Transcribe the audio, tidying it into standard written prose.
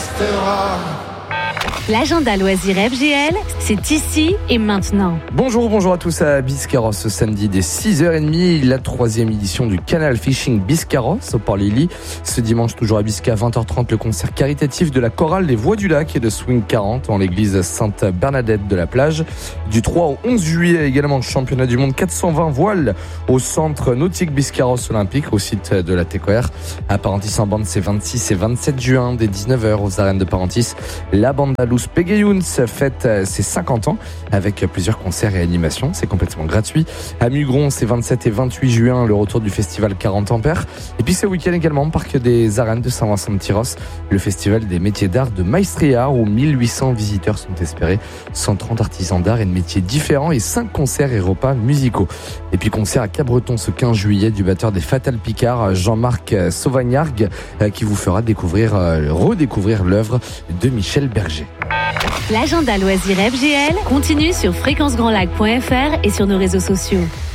restera. L'agenda loisir FGL, c'est ici et maintenant. Bonjour à tous à Biscarrosse ce samedi dès 6h30, la 3e édition du Canal Fishing Biscarrosse au Port-Lily. Ce dimanche, toujours à Bisca, 20h30, le concert caritatif de la chorale des Voix du Lac et de Swing 40 en l'église Sainte-Bernadette de la Plage. Du 3 au 11 juillet, également le championnat du monde 420 voiles au centre nautique Biscarrosse olympique au site de la TECOR. À Parentis-en-Bande, c'est 26 et 27 juin dès 19h aux arènes de Parentis. La bande à Luz Pegayuns fête ses 50 ans avec plusieurs concerts et animations. C'est complètement gratuit. À Mugron, c'est 27 et 28 juin, le retour du festival 40 ampères. Et puis ce week-end également, parc des arènes de Saint-Vincent-de-Tyrosse, le festival des métiers d'art de Maestria où 1800 visiteurs sont espérés, 130 artisans d'art et de métiers différents et 5 concerts et repas musicaux. Et puis concert à Cabreton ce 15 juillet du batteur des Fatal Picard, Jean-Marc Sauvagnargues, qui vous fera redécouvrir l'œuvre de Michel Berger. L'agenda loisir FGL continue sur fréquencegrandlac.fr et sur nos réseaux sociaux.